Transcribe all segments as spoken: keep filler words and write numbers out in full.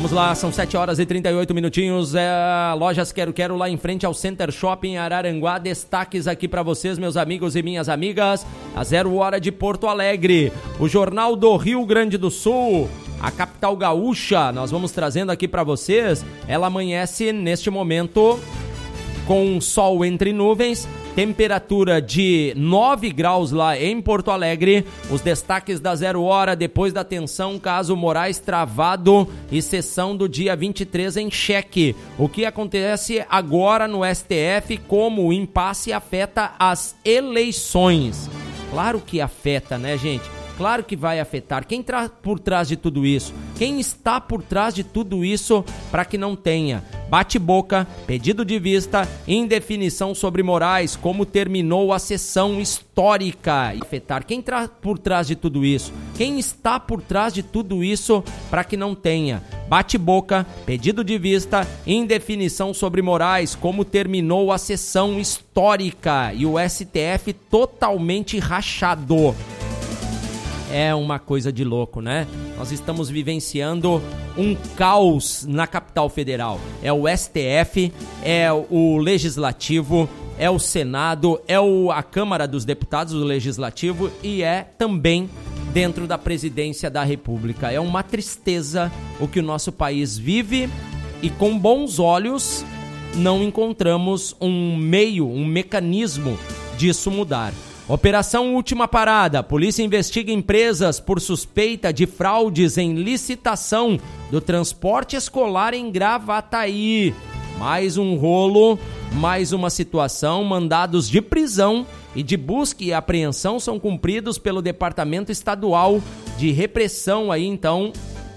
Vamos lá, são sete horas e trinta e oito minutinhos. É, Lojas Quero Quero lá em frente ao Center Shopping Araranguá. Destaques aqui para vocês, meus amigos e minhas amigas. A zero hora de Porto Alegre. O Jornal do Rio Grande do Sul. A capital gaúcha. Nós vamos trazendo aqui para vocês. Ela amanhece neste momento com sol entre nuvens. Temperatura de nove graus lá em Porto Alegre. Os destaques da zero hora depois da tensão, caso Moraes travado e sessão do dia vinte e três em xeque. O que acontece agora no S T F, como o impasse afeta as eleições. Claro que afeta, né, gente? Claro que vai afetar. Quem está por trás de tudo isso? Quem está por trás de tudo isso para que não tenha bate-boca, pedido de vista, indefinição sobre Moraes, como terminou a sessão histórica? E afetar. Quem está por trás de tudo isso? Quem está por trás de tudo isso para que não tenha bate-boca, pedido de vista, indefinição sobre Moraes, como terminou a sessão histórica? E o S T F totalmente rachado. É uma coisa de louco, né? Nós estamos vivenciando um caos na capital federal. É o S T F, é o Legislativo, é o Senado, é o, a Câmara dos Deputados, o Legislativo, e é também dentro da Presidência da República. É uma tristeza o que o nosso país vive e com bons olhos não encontramos um meio, um mecanismo disso mudar. Operação Última Parada. Polícia investiga empresas por suspeita de fraudes em licitação do transporte escolar em Gravataí. Mais um rolo, mais uma situação. Mandados de prisão e de busca e apreensão são cumpridos pelo Departamento Estadual de Repressão aí, então,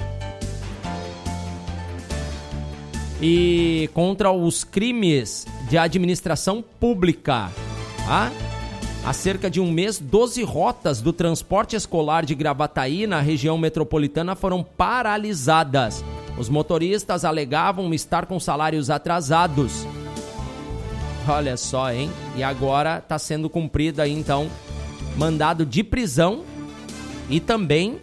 e contra os crimes de administração pública. Ah? Há cerca de um mês, doze rotas do transporte escolar de Gravataí, na região metropolitana, foram paralisadas. Os motoristas alegavam estar com salários atrasados. Olha só, hein? E agora está sendo cumprido aí, então, mandado de prisão e também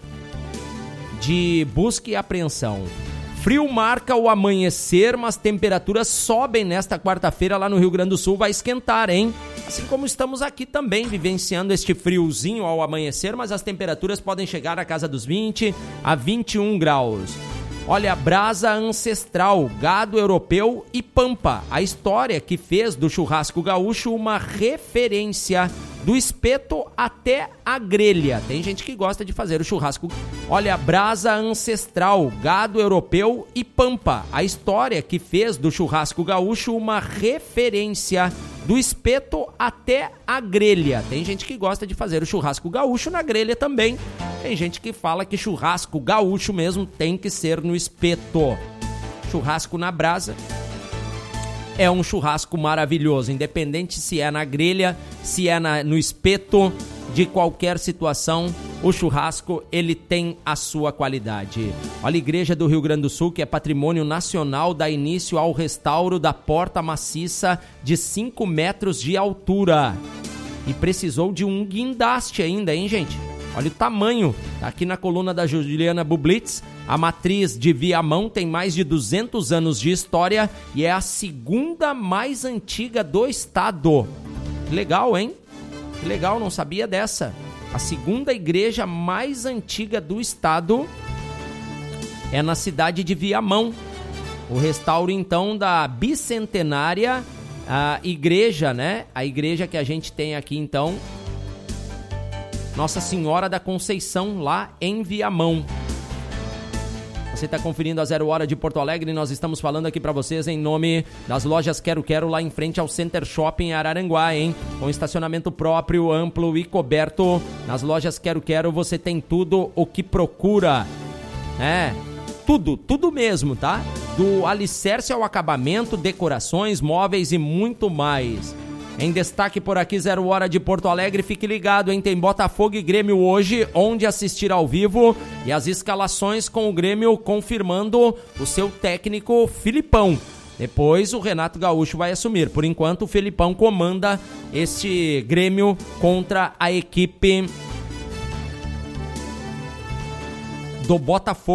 de busca e apreensão. Frio marca o amanhecer, mas temperaturas sobem nesta quarta-feira lá no Rio Grande do Sul. Vai esquentar, hein? Assim como estamos aqui também vivenciando este friozinho ao amanhecer, mas as temperaturas podem chegar à casa dos vinte a vinte e um graus. Olha, brasa ancestral, gado europeu e pampa. A história que fez do churrasco gaúcho uma referência, do espeto até a grelha. Tem gente que gosta de fazer o churrasco. Olha, brasa ancestral, gado europeu e pampa. A história que fez do churrasco gaúcho uma referência, do espeto até a grelha. Tem gente que gosta de fazer o churrasco gaúcho na grelha também. Tem gente que fala que churrasco gaúcho mesmo tem que ser no espeto. Churrasco na brasa é um churrasco maravilhoso, independente se é na grelha, se é na, no espeto, de qualquer situação, o churrasco, ele tem a sua qualidade. Olha, a Igreja do Rio Grande do Sul, que é patrimônio nacional, dá início ao restauro da porta maciça de cinco metros de altura. E precisou de um guindaste ainda, hein, gente? Olha o tamanho. Aqui na coluna da Juliana Bublitz, a matriz de Viamão tem mais de duzentos anos de história e é a segunda mais antiga do estado. Legal, hein? Legal, não sabia dessa. A segunda igreja mais antiga do estado é na cidade de Viamão. O restauro, então, da bicentenária a igreja, né? A igreja que a gente tem aqui, então, Nossa Senhora da Conceição, lá em Viamão. Você está conferindo a Zero Hora de Porto Alegre e nós estamos falando aqui para vocês em nome das lojas Quero Quero, lá em frente ao Center Shopping Araranguá, hein? Com estacionamento próprio, amplo e coberto. Nas lojas Quero Quero você tem tudo o que procura. É, tudo, tudo mesmo, tá? Do alicerce ao acabamento, decorações, móveis e muito mais. Em destaque por aqui, Zero Hora de Porto Alegre, fique ligado, hein? Tem Botafogo e Grêmio hoje, onde assistir ao vivo, e as escalações com o Grêmio confirmando o seu técnico Filipão. Depois o Renato Gaúcho vai assumir. Por enquanto o Filipão comanda este Grêmio contra a equipe do Botafogo.